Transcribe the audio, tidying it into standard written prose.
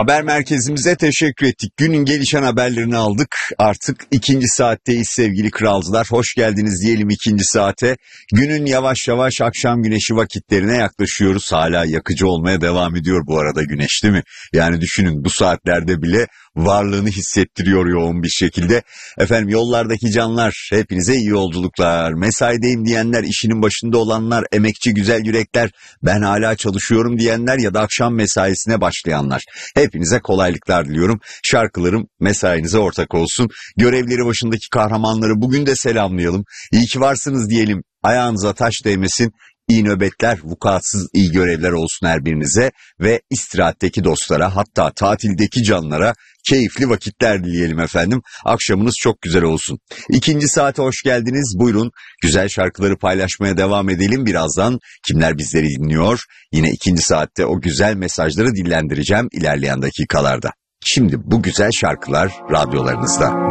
Haber merkezimize teşekkür ettik. Günün gelişen haberlerini aldık. Artık ikinci saatteyiz sevgili kralcılar. Hoş geldiniz diyelim ikinci saate. Günün yavaş yavaş akşam güneşi vakitlerine yaklaşıyoruz. Hala yakıcı olmaya devam ediyor bu arada güneş, değil mi? Yani düşünün, bu saatlerde bile varlığını hissettiriyor yoğun bir şekilde. Efendim, yollardaki canlar, hepinize iyi yolculuklar. Mesaideyim diyenler, işinin başında olanlar, emekçi güzel yürekler, ben hala çalışıyorum diyenler ya da akşam mesaisine başlayanlar. Hepinize kolaylıklar diliyorum. Şarkılarım mesainize ortak olsun. Görevleri başındaki kahramanları bugün de selamlayalım. İyi ki varsınız diyelim. Ayağınıza taş değmesin. İyi nöbetler, vukuatsız iyi görevler olsun her birinize ve istirahatteki dostlara, hatta tatildeki canlara keyifli vakitler dileyelim efendim. Akşamınız çok güzel olsun. İkinci saate hoş geldiniz. Buyurun, güzel şarkıları paylaşmaya devam edelim. Birazdan kimler bizleri dinliyor? Yine ikinci saatte o güzel mesajları dillendireceğim ilerleyen dakikalarda. Şimdi bu güzel şarkılar radyolarınızda.